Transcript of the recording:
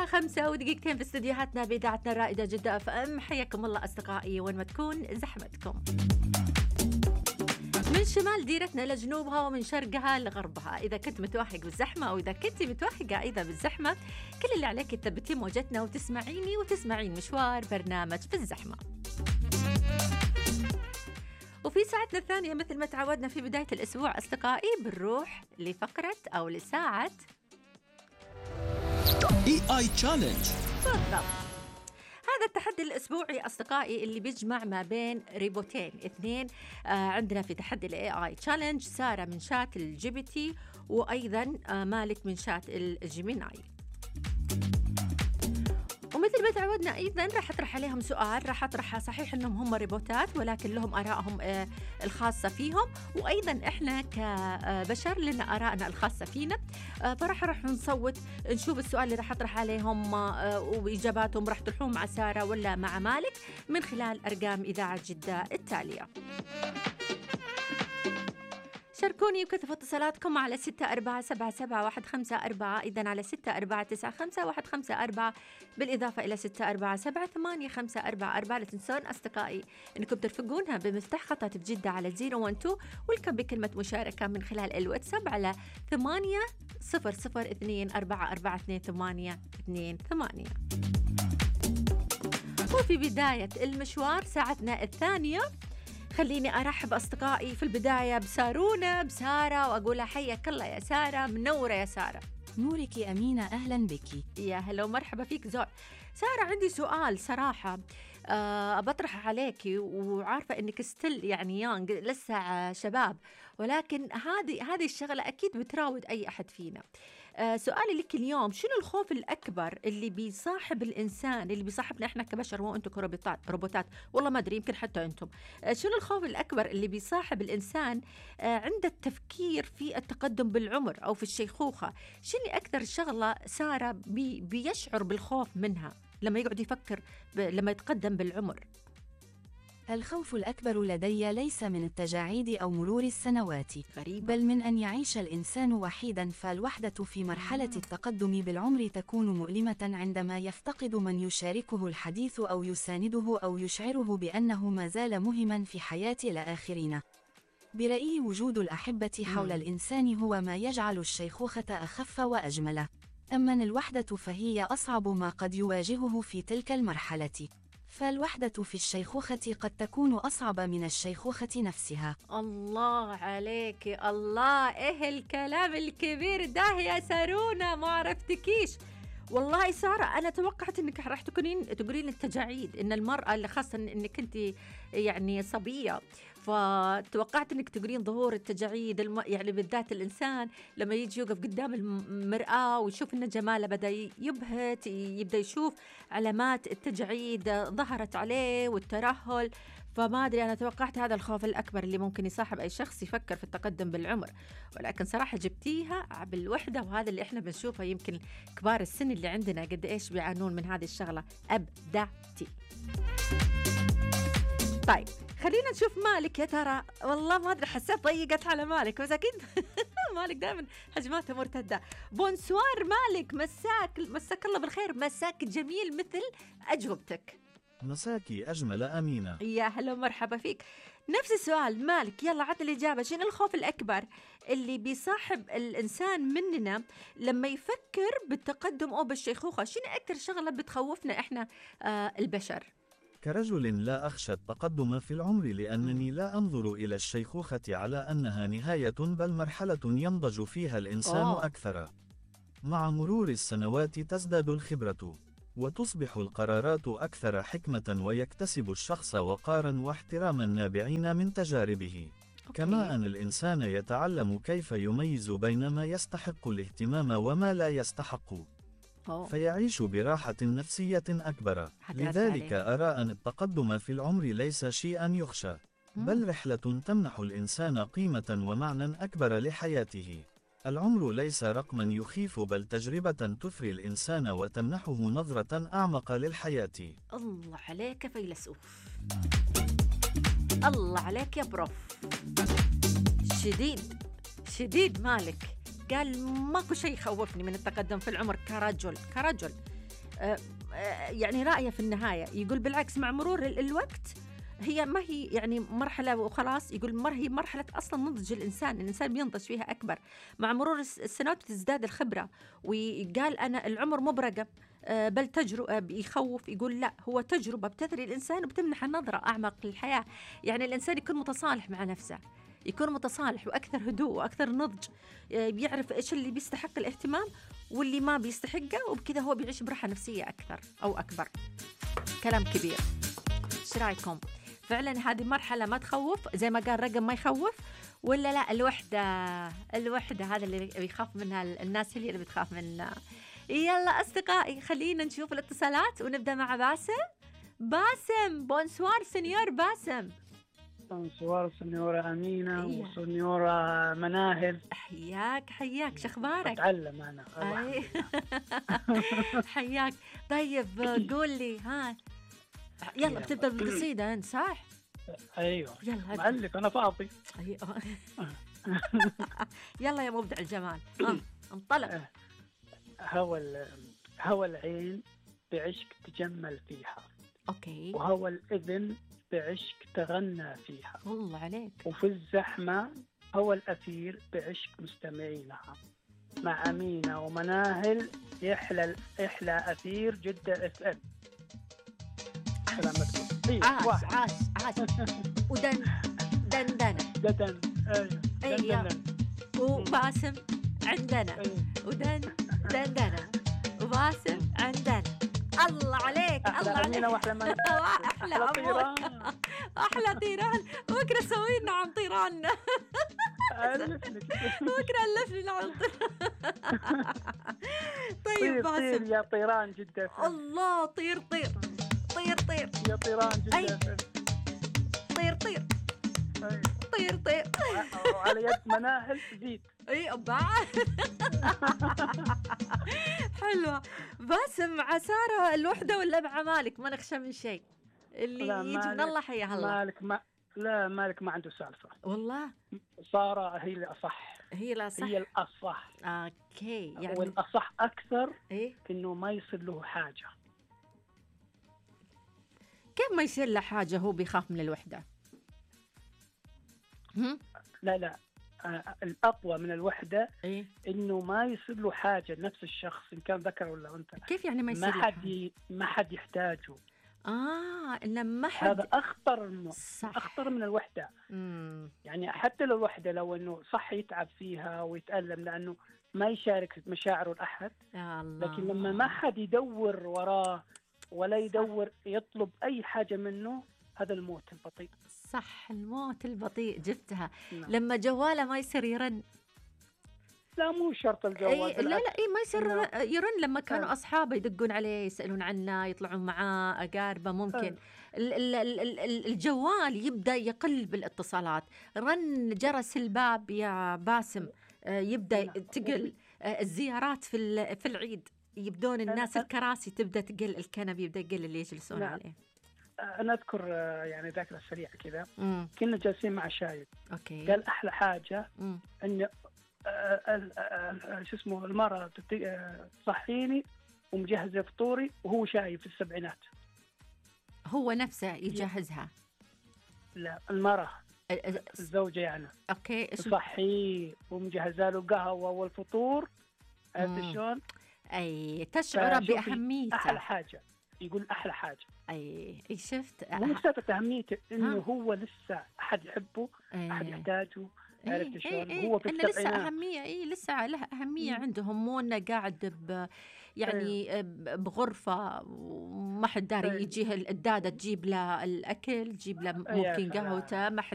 5:02 في استديوهاتنا بإذاعتنا الرائدة جدة FM. حياكم الله أصدقائي وين ما تكون زحمتكم، من شمال ديرتنا لجنوبها ومن شرقها لغربها. إذا كنت متوهق بالزحمة أو إذا كنت متوهقة أيضا بالزحمة، كل اللي عليك تثبتين موجتنا وتسمعيني وتسمعين مشوار برنامج في الزحمة. وفي ساعتنا الثانية مثل ما تعودنا في بداية الأسبوع أصدقائي، بنروح لفقرة أو لساعة AI Challenge. بالضبط، هذا التحدي الأسبوعي أصدقائي اللي بيجمع ما بين ريبوتين اثنين. عندنا في تحدي AI Challenge سارة من شات الجيبيتي وأيضا مالك من شات الجيميناي. ومثل ما تعودنا أيضاً راح أطرح عليهم سؤال، راح أطرح صحيح أنهم هم ريبوتات ولكن لهم آرائهم الخاصة فيهم، وأيضاً إحنا كبشر لنا آرائنا الخاصة فينا. فراح نصوت نشوف السؤال اللي راح أطرح عليهم وإجاباتهم راح تروحون مع سارة ولا مع مالك من خلال أرقام إذاعة جدة التالية. شاركوني وكثفوا اتصالاتكم على 64777154، إذن على 64951154 بالإضافة إلى 64785544. لا تنسون أصدقائي أنكم ترفقونها بمفتاح خطط بجدة على 012 ولكم بكلمة مشاركة من خلال الواتساب على 8002442828. وفي بداية المشوار ساعتنا الثانية خليني أرحب أصدقائي في البداية بسارة وأقولها حياك الله يا سارة، منورة يا سارة. نورك أمينة، أهلا بك. يا هلا ومرحبا فيك زور. سارة عندي سؤال صراحة بطرح عليك، وعارفة إنك ستيل يعني يانج لسه شباب، ولكن هذه الشغلة أكيد بتراود أي أحد فينا. سؤالي لك اليوم، شنو الخوف الأكبر اللي بيصاحب الإنسان، اللي بيصاحبنا إحنا كبشر، مو أنتم كروبوتات والله ما أدري يمكن حتى أنتم، شنو الخوف الأكبر اللي بيصاحب الإنسان عند التفكير في التقدم بالعمر أو في الشيخوخة؟ شنو أكثر شغلة سارة بيشعر بالخوف منها لما يقعد يفكر لما يتقدم بالعمر؟ الخوف الأكبر لدي ليس من التجاعيد أو مرور السنوات، غريبة. بل من أن يعيش الإنسان وحيدا، فالوحدة في مرحلة التقدم بالعمر تكون مؤلمة عندما يفتقد من يشاركه الحديث أو يسانده أو يشعره بأنه ما زال مهما في حياة الآخرين. برأيي وجود الأحبة حول الإنسان هو ما يجعل الشيخوخة أخف وأجمل. أما الوحدة فهي أصعب ما قد يواجهه في تلك المرحلة، فالوحدة في الشيخوخة قد تكون أصعب من الشيخوخة نفسها. الله عليك، الله، إيه الكلام الكبير ده يا سارونا، ما عرفتكيش والله. سارة أنا توقعت أنك راح تقولين التجاعيد، إن المرأة اللي خاصة أنك أنت يعني صبية، فتوقعت أنك تقولين ظهور التجاعيد يعني بالذات الإنسان لما يجي يوقف قدام المرآة ويشوف أن جماله بدأ يبهت، يبدأ يشوف علامات التجاعيد ظهرت عليه والترهل. فما أدري، أنا توقعت هذا الخوف الأكبر اللي ممكن يصاحب أي شخص يفكر في التقدم بالعمر، ولكن صراحة جبتيها بالوحدة، وهذا اللي إحنا بنشوفه يمكن كبار السن اللي عندنا قد إيش بيعانون من هذه الشغلة. أبدعتي. طيب خلينا نشوف مالك يا ترى. والله ما أدري، حسيت ضيقت على مالك بس أكيد مالك دائما هجماته مرتدة. بونسوار مالك، مساك الله بالخير، مساك جميل مثل أجوبتك. مساكي أجمل أمينة. يا هلا ومرحبا فيك. نفس السؤال مالك، يلا عطنا الإجابة. شنو الخوف الأكبر اللي بيصاحب الإنسان مننا لما يفكر بالتقدم أو بالشيخوخة؟ شنو أكثر شغلة بتخوفنا إحنا البشر؟ كرجل لا أخشى التقدم في العمر، لأنني لا أنظر إلى الشيخوخة على أنها نهاية، بل مرحلة ينضج فيها الإنسان أكثر. مع مرور السنوات تزداد الخبرة، وتصبح القرارات أكثر حكمة، ويكتسب الشخص وقارا واحتراما نابعين من تجاربه. كما أن الإنسان يتعلم كيف يميز بين ما يستحق الاهتمام وما لا يستحق، فيعيش براحة نفسية أكبر. لذلك أرى أن التقدم في العمر ليس شيئا يخشى، بل رحلة تمنح الإنسان قيمة ومعنى أكبر لحياته. العمر ليس رقما يخيف، بل تجربة تثري الإنسان وتمنحه نظرة أعمق للحياة. الله عليك فيلسوف، الله عليك يا بروف. شديد مالك، قال ماكو شيء يخوفني من التقدم في العمر كرجل. يعني رأيه في النهاية يقول بالعكس مع مرور الوقت هي ما هي يعني مرحلة وخلاص، يقول هي مرحلة أصلا نضج الإنسان بينضج فيها أكبر مع مرور السنوات، بتزداد الخبرة. وقال أنا العمر مو برقم، بل تجربة. يخوف يقول لا، هو تجربة بتثري الإنسان وبتمنح نظرة أعمق للحياة. يعني الإنسان يكون متصالح مع نفسه، يكون متصالح وأكثر هدوء وأكثر نضج، بيعرف إيش اللي بيستحق الاهتمام واللي ما بيستحقه، وبكذا هو بيعيش براحة نفسية أكثر أو أكبر. كلام كبير. إيش رأيكم؟ فعلا هذه مرحلة ما تخوف زي ما قال رقم ما يخوف، ولا لا الوحدة هذا اللي بيخاف منها الناس، هي اللي بتخاف منها. يلا أصدقائي خلينا نشوف الاتصالات ونبدأ مع باسم. بونسوار سنيور باسم. بونسوار سنيورة أمينة وسنيورة مناهل. حياك شخبارك؟ أتعلم أنا. حياك. طيب قول لي يلا بتبدأ بالقصيدة أنت صح؟ أيوه يلا معلق أنا فاضي. أيوه. يلا يا مبدع الجمال انطلق. هوى العين بعشق تجمل فيها، أوكي. وهوى الإذن بعشق تغنى فيها، والله عليك. وفي الزحمة هوى الأثير بعشق مستمعينها، مع أمينة ومناهل يحلى أثير جدة اف ام. سلامتكم. عاش دندن. ايوه وباسم عندنا. دندنة وباسم عندنا. الله عليك. الله عليك. احلى طيران. بكره سوي لنا عن طيران. بكره الفنا عن طيران. طيب باسم. طير يا طيران جدة. الله طير يا طيران جدة. طير. وعلى يد مناهل زيد. اي بعد. حلوة. باسم مع سارة الوحدة ولا مع مالك؟ ما نخشى من شيء، اللي يجي من الله حياه الله. مالك ما عنده سالفة والله. سارة هي الأصح. هي الأصح. اوكي. يعني والأصح أكثر إيه؟ إنه ما يصير له حاجة. كيف ما يصير له حاجة؟ هو بيخاف من الوحدة. لا الأقوى من الوحدة إيه؟ إنه ما يصير له حاجة نفس الشخص إن كان ذكر ولا أنثى. كيف يعني ما يصير ما حد يحتاجه. إنه ما حد. هذا أخطر من الوحدة. يعني حتى لو الوحدة لو إنه صح يتعب فيها ويتألم لأنه ما يشارك مشاعره الأحد، لكن لما ما حد يدور وراه ولا يدور يطلب أي حاجة منه، هذا الموت البطيء. صح، الموت البطيء جبتها. نعم. لما جواله ما يصير يرن. لا مو شرط الجوال. لا ما يصير يرن. لما كانوا أصحابه يدقون عليه يسألون عنه يطلعون معاه أقاربه ممكن الجوال يبدأ يقل بالاتصالات. رن جرس الباب يا باسم يبدأ تقل. الزيارات في العيد يبدون الناس الكراسي تبدأ تقل، الكنب يبدأ يقل اللي يجلسون عليه. أنا أذكر يعني ذاكرة سريعة كذا، كنا جالسين مع شايب. أوكي. قال أحلى حاجة إن شو اسمه المرأة تصحيني ومجهزة فطوري وهو شايب في السبعينات. هو نفسه يجهزها؟ لا المرأة الزوجة يعني. أوكي. تصحيه ومجهزة له قهوة والفطور. عرفت شلون؟ أي تشعر بأهميته. أحلى حاجة يقول أحلى حاجة. أي شفت. مو مسألة أهميته إنه هو لسه أحد يحبه، أحد يحتاجه. عرفت شلون؟ هو في السبعينات لسه أهمية. لسه له أهمية عندهم، مو إنه قاعد يعني بغرفة وما حد داري. يجيه الدادة تجيب له الأكل، تجيب له ممكن قهوته، ما حد